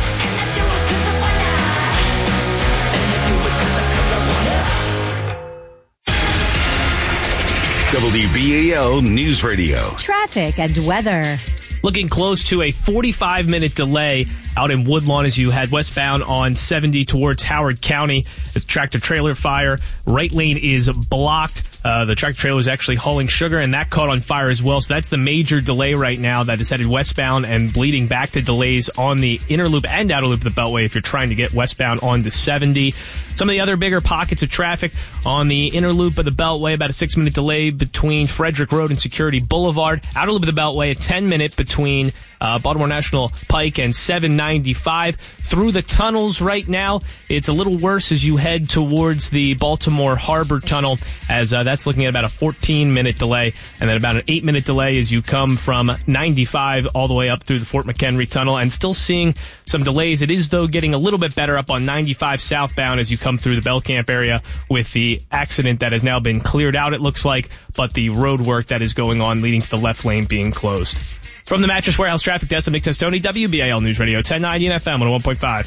W B A L News Radio. Traffic and weather. Looking close to a forty-five minute delay out in Woodlawn as you head westbound on seventy towards Howard County. The tractor-trailer fire. Right lane is blocked. Uh, the tractor-trailer is actually hauling sugar, and that caught on fire as well. So that's the major delay right now that is headed westbound and bleeding back to delays on the inner loop and outer loop of the Beltway if you're trying to get westbound onto seventy. Some of the other bigger pockets of traffic on the inner loop of the Beltway, about a six-minute delay between Frederick Road and Security Boulevard. Outer loop of the Beltway, a ten-minute between uh, Baltimore National Pike and seven ninety. ninety-five. Through the tunnels right now, it's a little worse as you head towards the Baltimore Harbor Tunnel, as uh, that's looking at about a fourteen-minute delay, and then about an eight-minute delay as you come from ninety-five all the way up through the Fort McHenry Tunnel, and still seeing some delays. It is, though, getting a little bit better up on ninety-five southbound as you come through the Belcamp area with the accident that has now been cleared out, it looks like, but the road work that is going on leading to the left lane being closed. From the Mattress Warehouse Traffic Desk, I'm Nick Testoni, W B A L News Radio ten ninety and F M one oh one point five.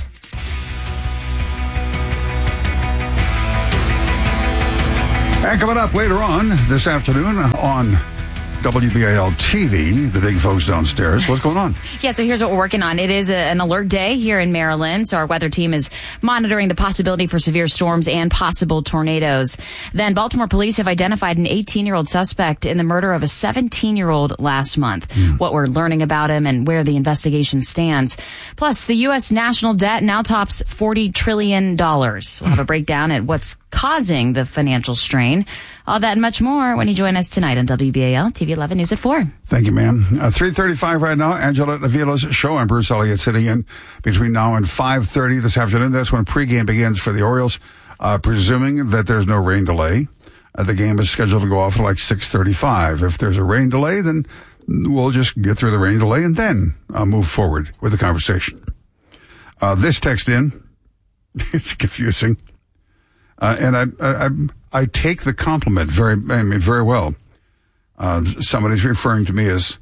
And coming up later on this afternoon on W B A L T V, the big folks downstairs. What's going on? Yeah, so here's what we're working on. It is a, an alert day here in Maryland, so our weather team is monitoring the possibility for severe storms and possible tornadoes. Then Baltimore police have identified an eighteen-year-old suspect in the murder of a seventeen-year-old last month. Mm. What we're learning about him and where the investigation stands. Plus, the U S national debt now tops forty trillion dollars. We'll have a breakdown at what's causing the financial strain. All that and much more when you join us tonight on W B A L T V eleven News at four. Thank you, ma'am. Uh, three thirty-five right now, Angela Avila's show. I'm Bruce Elliott sitting in between now and five thirty this afternoon. That's when pregame begins for the Orioles, uh, presuming that there's no rain delay. Uh, the game is scheduled to go off at like six thirty-five. If there's a rain delay, then we'll just get through the rain delay and then uh, move forward with the conversation. Uh, this text in, it's confusing. Uh, and I, I, I take the compliment very, I mean, very well. Uh, somebody's referring to me as,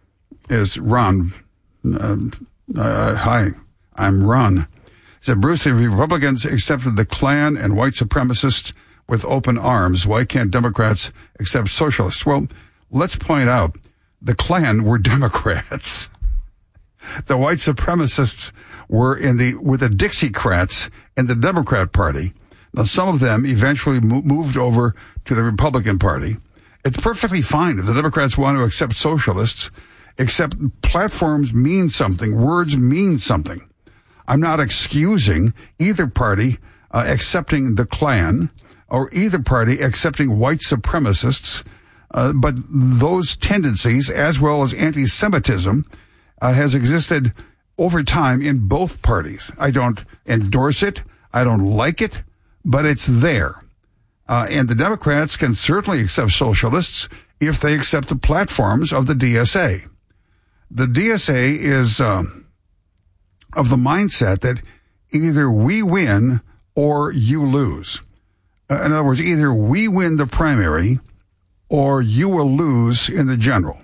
as Ron. Uh, uh, hi, I'm Ron. He said, Bruce, if Republicans accepted the Klan and white supremacists with open arms, why can't Democrats accept socialists? Well, let's point out the Klan were Democrats. The white supremacists were in the, were the Dixiecrats in the Democrat Party. Now, some of them eventually mo- moved over to the Republican Party. It's perfectly fine if the Democrats want to accept socialists, except platforms mean something. Words mean something. I'm not excusing either party uh, accepting the Klan or either party accepting white supremacists, uh, but those tendencies, as well as anti-Semitism, uh, has existed over time in both parties. I don't endorse it. I don't like it. But it's there. Uh, and the Democrats can certainly accept socialists if they accept the platforms of the D S A. The D S A is um, of the mindset that either we win or you lose. Uh, in other words, either we win the primary or you will lose in the general.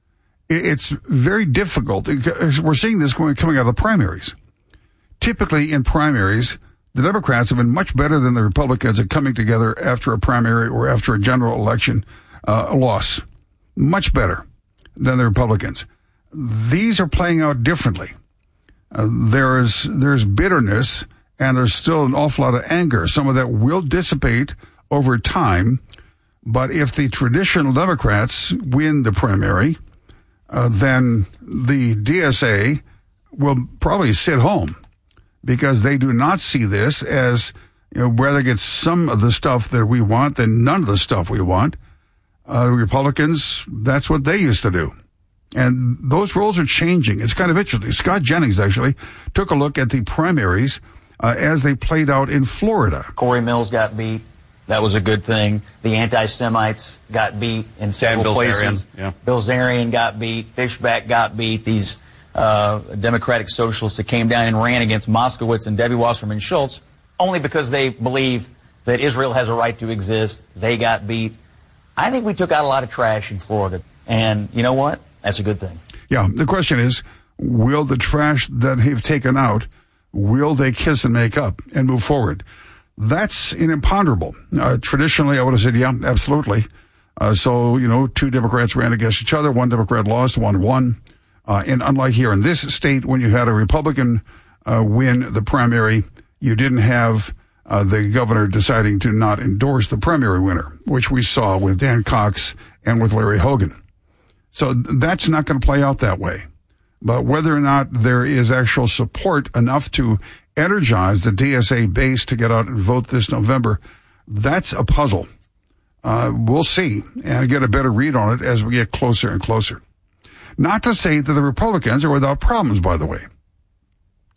It's very difficult. We're seeing this going, coming out of the primaries. Typically in primaries, the Democrats have been much better than the Republicans at coming together after a primary or after a general election uh, loss. Much better than the Republicans. These are playing out differently. Uh, there's there's bitterness and there's still an awful lot of anger. Some of that will dissipate over time. But if the traditional Democrats win the primary, uh, then the D S A will probably sit home, because they do not see this as, you know, rather get some of the stuff that we want than none of the stuff we want. Uh, Republicans, that's what they used to do. And those roles are changing. It's kind of interesting. Scott Jennings actually took a look at the primaries uh, as they played out in Florida. Corey Mills got beat. That was a good thing. The anti-Semites got beat in several Bill places. Zarian, yeah. Bill Zarian got beat. Fishback got beat. These Uh, Democratic socialists that came down and ran against Moskowitz and Debbie Wasserman Schultz only because they believe that Israel has a right to exist. They got beat. I think we took out a lot of trash in Florida. And you know what? That's a good thing. Yeah. The question is, will the trash that they've taken out, will they kiss and make up and move forward? That's an imponderable. Uh, traditionally, I would have said, yeah, absolutely. Uh, so, you know, two Democrats ran against each other. One Democrat lost, one won. Uh, and unlike here in this state, when you had a Republican uh, win the primary, you didn't have uh, the governor deciding to not endorse the primary winner, which we saw with Dan Cox and with Larry Hogan. So that's not going to play out that way. But whether or not there is actual support enough to energize the D S A base to get out and vote this November, that's a puzzle. Uh, we'll see and get a better read on it as we get closer and closer. Not to say that the Republicans are without problems, by the way.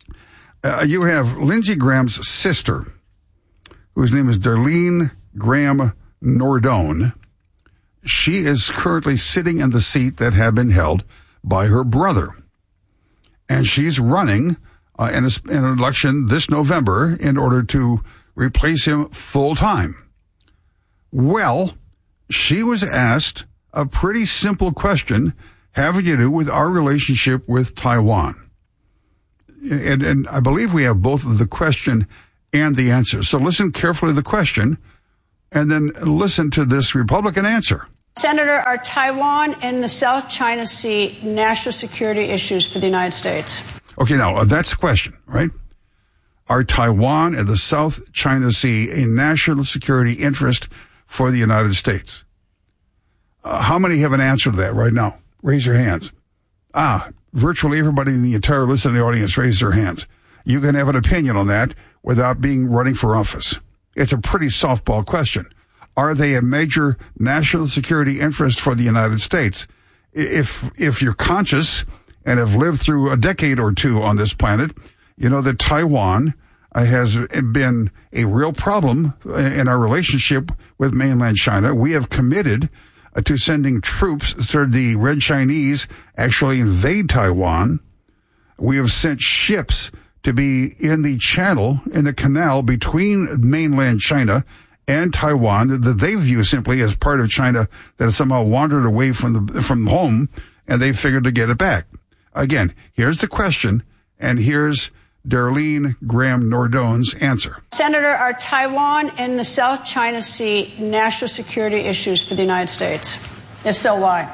Uh, you have Lindsey Graham's sister, whose name is Darlene Graham Nordone. She is currently sitting in the seat that had been held by her brother. And she's running uh, in, a, in an election this November in order to replace him full time. Well, she was asked a pretty simple question having to do with our relationship with Taiwan. And, and I believe we have both the question and the answer. So listen carefully to the question and then listen to this Republican answer. Senator, are Taiwan and the South China Sea national security issues for the United States? Okay, now, uh, that's the question, right? Are Taiwan and the South China Sea a national security interest for the United States? Uh, how many have an answer to that right now? Raise your hands. Ah, virtually everybody in the entire listening audience raised their hands. You can have an opinion on that without being running for office. It's a pretty softball question. Are they a major national security interest for the United States? If if you're conscious and have lived through a decade or two on this planet, you know that Taiwan uh, has been a real problem in our relationship with mainland China. We have committed uh, to sending troops should the Red Chinese actually invade Taiwan. We have sent ships to be in the channel, in the canal between mainland China and Taiwan that they view simply as part of China that has somehow wandered away from the from home, and they figured to get it back. Again, here's the question, and here's Darlene Graham Nordone's answer. Senator, are Taiwan and the South China Sea national security issues for the United States? If so, why?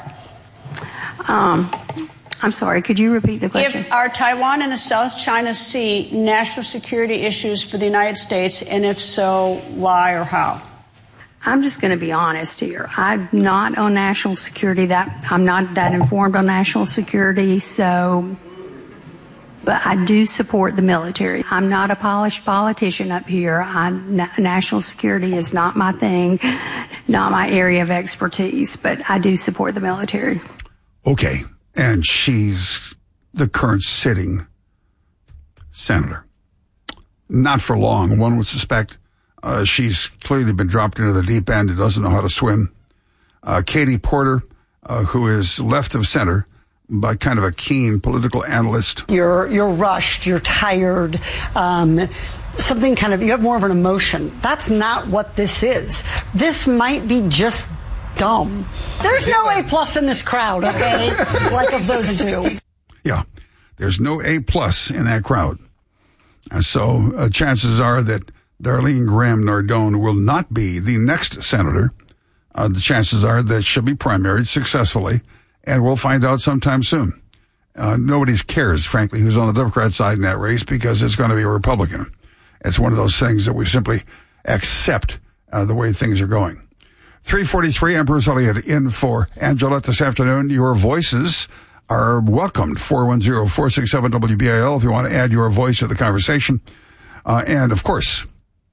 Um, I'm sorry, could you repeat the question? If, are Taiwan and the South China Sea national security issues for the United States, and if so, why or how? I'm just going to be honest here. I'm not on national security. That I'm not that informed on national security, so, but I do support the military. I'm not a polished politician up here. I'm, national security is not my thing, not my area of expertise, but I do support the military. Okay. And she's the current sitting senator. Not for long, one would suspect. Uh, she's clearly been dropped into the deep end and doesn't know how to swim. Uh, Katie Porter, uh, who is left of center, by kind of a keen political analyst. You're you're rushed. You're tired. Um, something kind of, you have more of an emotion. That's not what this is. This might be just dumb. There's no A plus in this crowd, okay? Like of those two. Yeah, there's no A plus in that crowd. And so uh, chances are that Darlene Graham Nardone will not be the next senator. Uh, the chances are that she'll be primaried successfully, and we'll find out sometime soon. Uh, nobody cares, frankly, who's on the Democrat side in that race because it's going to be a Republican. It's one of those things that we simply accept uh, the way things are going. three forty-three, I'm Bruce Elliott in for Angela this afternoon. Your voices are welcomed. four one zero, four six seven, W B I L if you want to add your voice to the conversation. Uh, and, of course,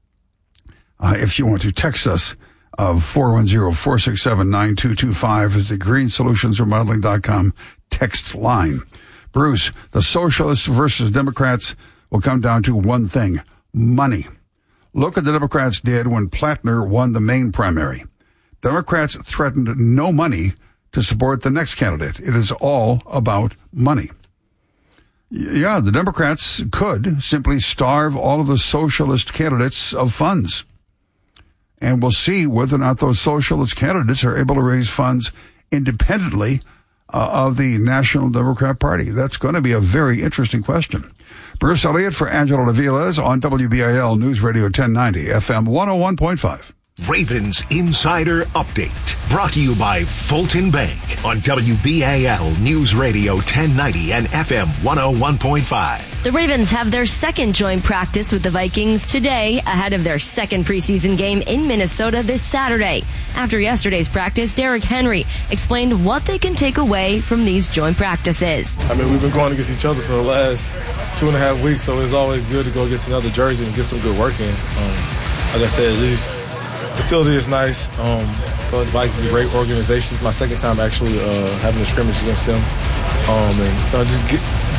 uh, if you want to text us, uh, four one zero, four six seven, nine two two five is the green solutions remodeling dot com text line. Bruce, the socialists versus Democrats will come down to one thing, money. Look what the Democrats did when Plattner won the Maine primary. Democrats threatened no money to support the next candidate. It is all about money. Yeah, the Democrats could simply starve all of the socialist candidates of funds. And we'll see whether or not those socialist candidates are able to raise funds independently uh, of the National Democrat Party. That's going to be a very interesting question. Bruce Elliott for Angela Aviles on W B I L News Radio ten ninety, F M one oh one point five. Ravens Insider Update, brought to you by Fulton Bank on W B A L News Radio ten ninety and F M one oh one point five. The Ravens have their second joint practice with the Vikings today ahead of their second preseason game in Minnesota this Saturday. After yesterday's practice, Derrick Henry explained what they can take away from these joint practices. I mean, we've been going against each other for the last two and a half weeks, so it's always good to go against another jersey and get some good work in. Um, like I said, at least facility is nice. Um, the Vikings is a great organization. It's my second time actually uh, having a scrimmage against them. Um, and uh, just get,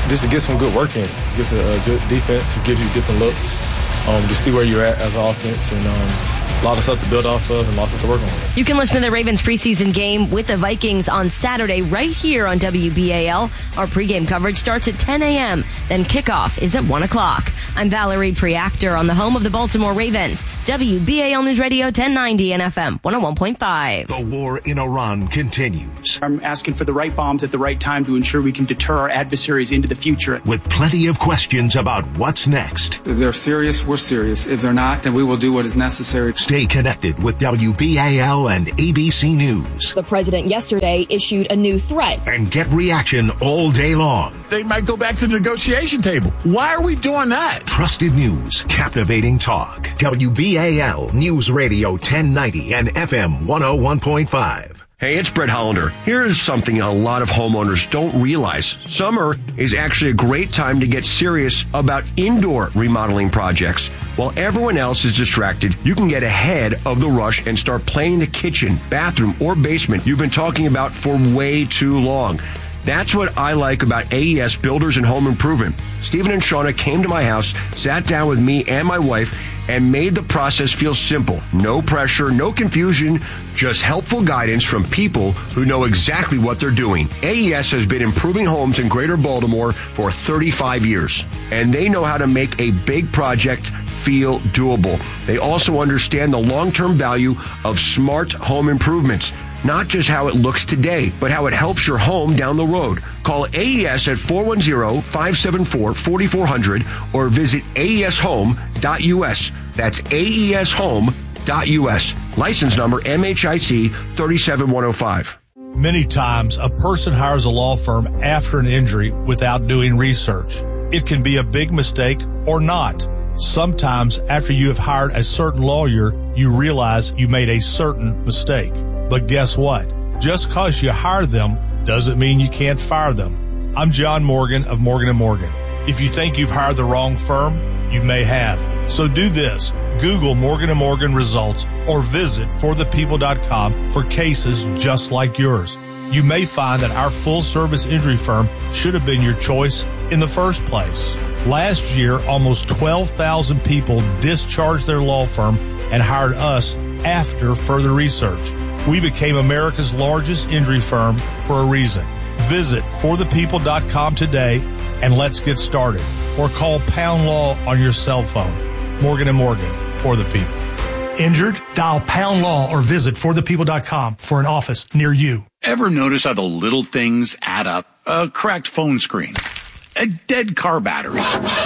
just to get some good work in. Gets a, a good defense, it gives you different looks um, to see where you're at as an offense, and um, a lot of stuff to build off of and lots of stuff to work on. You can listen to the Ravens preseason game with the Vikings on Saturday right here on W B A L. Our pregame coverage starts at ten a.m., then kickoff is at one o'clock. I'm Valerie Preactor on the home of the Baltimore Ravens, W B A L News Radio ten ninety and F M one oh one point five. The war in Iran continues. I'm asking for the right bombs at the right time to ensure we can deter our adversaries into the future. With plenty of questions about what's next. If they're serious, we're serious. If they're not, then we will do what is necessary. Stay connected with W B A L and A B C News. The president yesterday issued a new threat. And get reaction all day long. They might go back to the negotiation table. Why are we doing that? Trusted news, captivating talk. W B A L News Radio ten ninety and F M one oh one point five. Hey, it's Brett Hollander. Here's something a lot of homeowners don't realize. Summer is actually a great time to get serious about indoor remodeling projects. While everyone else is distracted, you can get ahead of the rush and start playing the kitchen, bathroom, or basement you've been talking about for way too long. That's what I like about A E S Builders and Home Improvement. Stephen and Shauna came to my house, sat down with me and my wife, and made the process feel simple. No pressure, no confusion, just helpful guidance from people who know exactly what they're doing. A E S has been improving homes in Greater Baltimore for thirty-five years, and they know how to make a big project feel doable. They also understand the long-term value of smart home improvements. Not just how it looks today, but how it helps your home down the road. Call A E S at four one zero, five seven four, four four zero zero or visit A E S home dot U S. That's A E S home dot U S. License number M H I C three seven one oh five. Many times, a person hires a law firm after an injury without doing research. It can be a big mistake or not. Sometimes, after you have hired a certain lawyer, you realize you made a certain mistake. But guess what? Just because you hire them doesn't mean you can't fire them. I'm John Morgan of Morgan and Morgan. If you think you've hired the wrong firm, you may have. So do this. Google Morgan and Morgan results or visit for the people dot com for cases just like yours. You may find that our full-service injury firm should have been your choice in the first place. Last year, almost twelve thousand people discharged their law firm and hired us after further research. We became America's largest injury firm for a reason. Visit for the people dot com today and let's get started. Or call Pound Law on your cell phone. Morgan and Morgan, for the people. Injured? Dial Pound Law or visit for the people dot com for an office near you. Ever notice how the little things add up? A cracked phone screen, a dead car battery,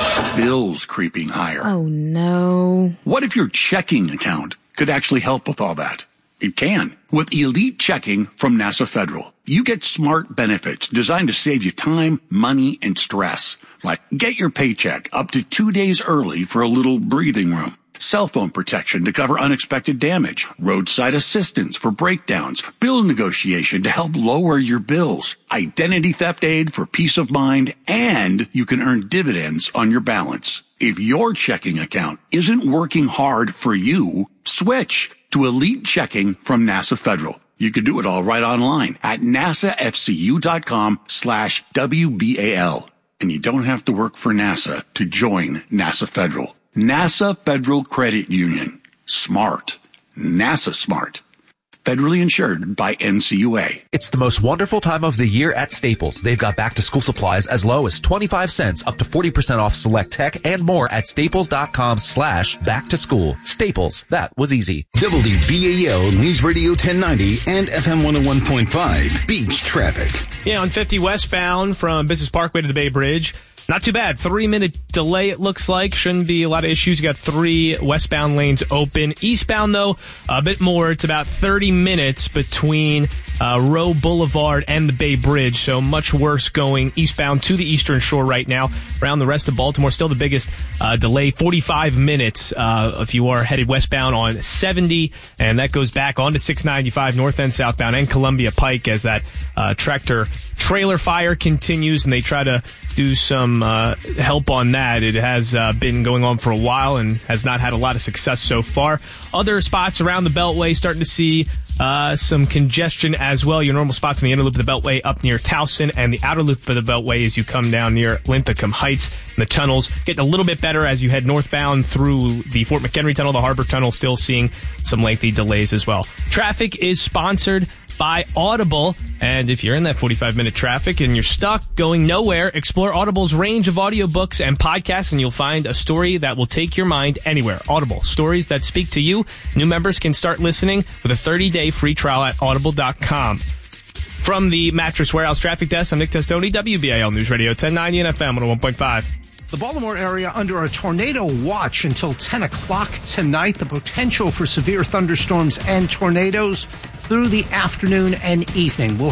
bills creeping higher. Oh, no. What if your checking account could actually help with all that? It can. With Elite Checking from NASA Federal, you get smart benefits designed to save you time, money, and stress. Like get your paycheck up to two days early for a little breathing room. Cell phone protection to cover unexpected damage. Roadside assistance for breakdowns. Bill negotiation to help lower your bills. Identity theft aid for peace of mind. And you can earn dividends on your balance. If your checking account isn't working hard for you, switch to Elite Checking from NASA Federal. You can do it all right online at nasafcu.com slash WBAL. And you don't have to work for NASA to join NASA Federal. NASA Federal Credit Union. Smart. NASA smart. Federally insured by N C U A. It's the most wonderful time of the year at Staples. They've got back-to-school supplies as low as twenty-five cents, up to forty percent off select tech, and more at staples.com slash back-to-school. Staples. That was easy. W B A L News Radio ten ninety and F M one oh one point five. Beach traffic. Yeah, on fifty westbound from Business Parkway to the Bay Bridge. Not too bad. Three-minute delay, it looks like. Shouldn't be a lot of issues. You got three westbound lanes open. Eastbound, though, a bit more. It's about thirty minutes between uh, Roe Boulevard and the Bay Bridge, so much worse going eastbound to the Eastern Shore right now. Around the rest of Baltimore, still the biggest uh, delay, forty-five minutes uh, if you are headed westbound on seventy, and that goes back onto six ninety-five north and southbound and Columbia Pike as that uh, tractor trailer fire continues, and they try to do some uh, help on that. It has uh, been going on for a while and has not had a lot of success so far. Other spots around the Beltway starting to see Uh, some congestion as well. Your normal spots in the inner loop of the Beltway up near Towson, and the outer loop of the Beltway as you come down near Linthicum Heights. And the tunnels getting a little bit better as you head northbound through the Fort McHenry Tunnel, the Harbor Tunnel, still seeing some lengthy delays as well. Traffic is sponsored by Audible, and if you're in that forty-five minute traffic and you're stuck going nowhere, explore Audible's range of audiobooks and podcasts, and you'll find a story that will take your mind anywhere. Audible, stories that speak to you. New members can start listening with a thirty day free trial at audible dot com. From the Mattress Warehouse Traffic Desk, I'm Nick Testoni, W B A L News Radio ten ninety and F M one oh one point five. The Baltimore area under a tornado watch until ten o'clock tonight. The potential for severe thunderstorms and tornadoes through the afternoon and evening. We'll